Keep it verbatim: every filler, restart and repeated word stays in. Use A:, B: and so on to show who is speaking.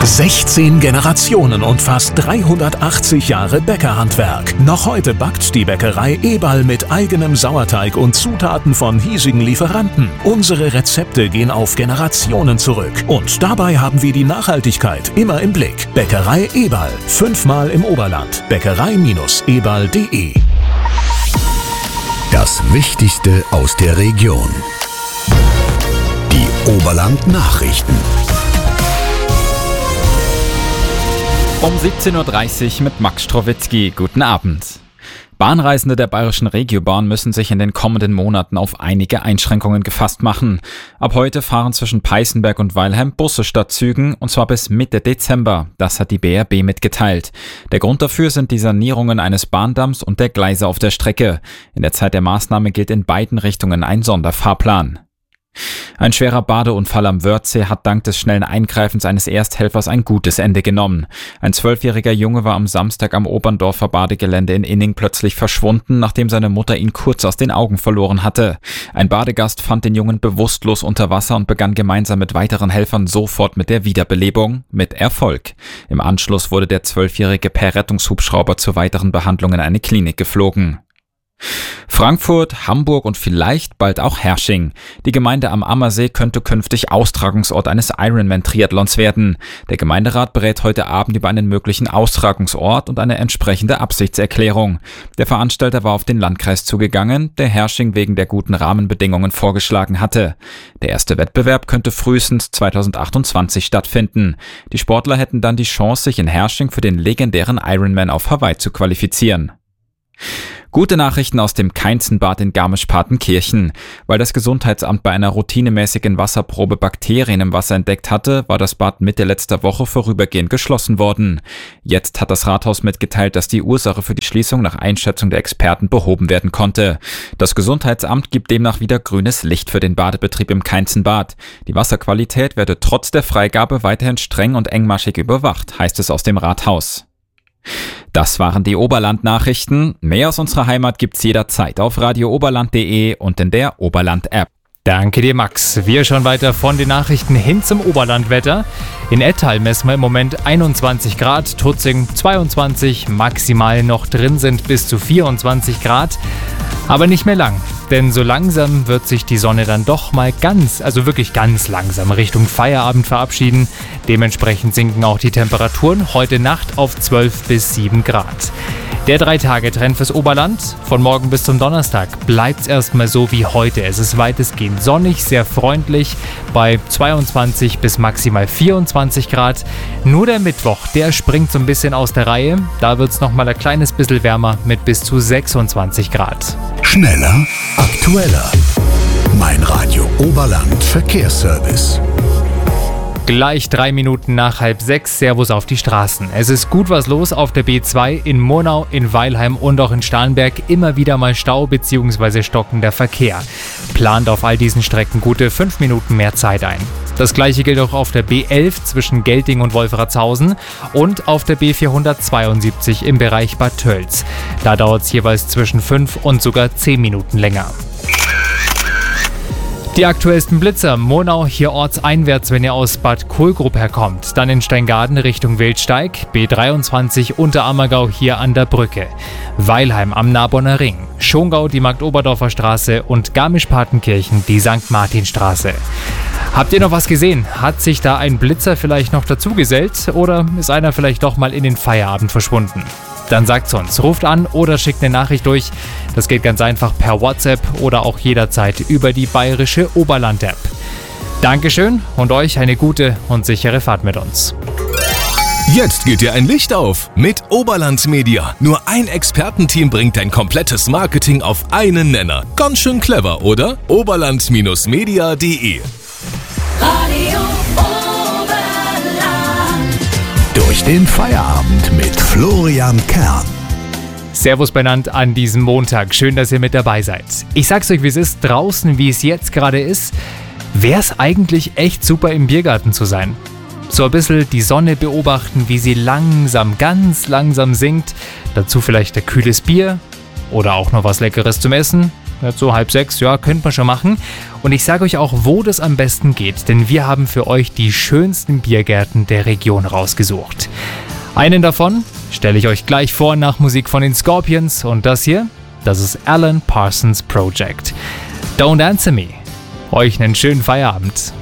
A: sechzehn Generationen und fast dreihundertachtzig Jahre Bäckerhandwerk. Noch heute backt die Bäckerei Eberl mit eigenem Sauerteig und Zutaten von hiesigen Lieferanten. Unsere Rezepte gehen auf Generationen zurück. Und dabei haben wir die Nachhaltigkeit immer im Blick. Bäckerei Eberl. Fünfmal im Oberland. Bäckerei Eberl punkt de.
B: Das Wichtigste aus der Region. Die Oberland-Nachrichten.
C: Um siebzehn Uhr dreißig mit Max Strowitzki. Guten Abend. Bahnreisende der Bayerischen Regiobahn müssen sich in den kommenden Monaten auf einige Einschränkungen gefasst machen. Ab heute fahren zwischen Peißenberg und Weilheim Busse statt Zügen, und zwar bis Mitte Dezember. Das hat die B R B mitgeteilt. Der Grund dafür sind die Sanierungen eines Bahndamms und der Gleise auf der Strecke. In der Zeit der Maßnahme gilt in beiden Richtungen ein Sonderfahrplan. Ein schwerer Badeunfall am Wörthsee hat dank des schnellen Eingreifens eines Ersthelfers ein gutes Ende genommen. Ein zwölfjähriger Junge war am Samstag am Oberndorfer Badegelände in Inning plötzlich verschwunden, nachdem seine Mutter ihn kurz aus den Augen verloren hatte. Ein Badegast fand den Jungen bewusstlos unter Wasser und begann gemeinsam mit weiteren Helfern sofort mit der Wiederbelebung, mit Erfolg. Im Anschluss wurde der Zwölfjährige per Rettungshubschrauber zur weiteren Behandlung in eine Klinik geflogen. Frankfurt, Hamburg und vielleicht bald auch Hersching. Die Gemeinde am Ammersee könnte künftig Austragungsort eines Ironman-Triathlons werden. Der Gemeinderat berät heute Abend über einen möglichen Austragungsort und eine entsprechende Absichtserklärung. Der Veranstalter war auf den Landkreis zugegangen, der Hersching wegen der guten Rahmenbedingungen vorgeschlagen hatte. Der erste Wettbewerb könnte frühestens zweitausendachtundzwanzig stattfinden. Die Sportler hätten dann die Chance, sich in Hersching für den legendären Ironman auf Hawaii zu qualifizieren. Gute Nachrichten aus dem Keinzenbad in Garmisch-Partenkirchen. Weil das Gesundheitsamt bei einer routinemäßigen Wasserprobe Bakterien im Wasser entdeckt hatte, war das Bad Mitte letzter Woche vorübergehend geschlossen worden. Jetzt hat das Rathaus mitgeteilt, dass die Ursache für die Schließung nach Einschätzung der Experten behoben werden konnte. Das Gesundheitsamt gibt demnach wieder grünes Licht für den Badebetrieb im Keinzenbad. Die Wasserqualität werde trotz der Freigabe weiterhin streng und engmaschig überwacht, heißt es aus dem Rathaus. Das waren die Oberland-Nachrichten. Mehr aus unserer Heimat gibt's jederzeit auf radio oberland punkt de und in der Oberland-App.
D: Danke dir, Max. Wir schauen weiter von den Nachrichten hin zum Oberlandwetter. In Ettal messen wir im Moment einundzwanzig Grad, Tutzing zweiundzwanzig, maximal noch drin sind bis zu vierundzwanzig Grad. Aber nicht mehr lang, denn so langsam wird sich die Sonne dann doch mal ganz, also wirklich ganz langsam Richtung Feierabend verabschieden. Dementsprechend sinken auch die Temperaturen heute Nacht auf zwölf bis sieben Grad. Der Drei-Tage-Trend fürs Oberland. Von morgen bis zum Donnerstag bleibt es erstmal so wie heute. Es ist weitestgehend sonnig, sehr freundlich bei zweiundzwanzig bis maximal vierundzwanzig Grad. Nur der Mittwoch, der springt so ein bisschen aus der Reihe. Da wird es nochmal ein kleines bisschen wärmer mit bis zu sechsundzwanzig Grad.
B: Schneller, aktueller. Mein Radio Oberland Verkehrsservice.
D: Gleich drei Minuten nach halb sechs, Servus auf die Straßen. Es ist gut was los auf der B zwei in Monau, in Weilheim und auch in Starnberg. Immer wieder mal Stau bzw. stockender Verkehr. Plant auf all diesen Strecken gute fünf Minuten mehr Zeit ein. Das gleiche gilt auch auf der B elf zwischen Gelting und Wolfratshausen und auf der B vierhundertzweiundsiebzig im Bereich Bad Tölz. Da dauert es jeweils zwischen fünf und sogar zehn Minuten länger. Die aktuellsten Blitzer. Monau hier ortseinwärts, wenn ihr aus Bad Kohlgrub herkommt. Dann in Steingaden Richtung Wildsteig. B dreiundzwanzig Unterammergau hier an der Brücke. Weilheim am Narbonner Ring. Schongau die Marktoberdorfer Straße und Garmisch-Partenkirchen die Sankt Martinstraße. Habt ihr noch was gesehen? Hat sich da ein Blitzer vielleicht noch dazugesellt oder ist einer vielleicht doch mal in den Feierabend verschwunden? Dann sagt's uns, ruft an oder schickt eine Nachricht durch. Das geht ganz einfach per WhatsApp oder auch jederzeit über die bayerische Oberland-App. Dankeschön und euch eine gute und sichere Fahrt mit uns.
E: Jetzt geht dir ein Licht auf mit Oberland Media. Nur ein Expertenteam bringt dein komplettes Marketing auf einen Nenner. Ganz schön clever, oder? oberland Media punkt de
F: Radio Oberland.
B: Durch den Feierabend mit Florian Kern.
D: Servus benannt an diesem Montag. Schön, dass ihr mit dabei seid. Ich sag's euch, wie es ist. Draußen, wie es jetzt gerade ist, wäre es eigentlich echt super, im Biergarten zu sein. So ein bisschen die Sonne beobachten, wie sie langsam, ganz langsam sinkt. Dazu vielleicht ein kühles Bier oder auch noch was Leckeres zum Essen. Jetzt so halb sechs, ja, könnte man schon machen. Und ich sage euch auch, wo das am besten geht, denn wir haben für euch die schönsten Biergärten der Region rausgesucht. Einen davon stelle ich euch gleich vor nach Musik von den Scorpions und das hier, das ist Alan Parsons Project. Don't Answer Me. Euch einen schönen Feierabend.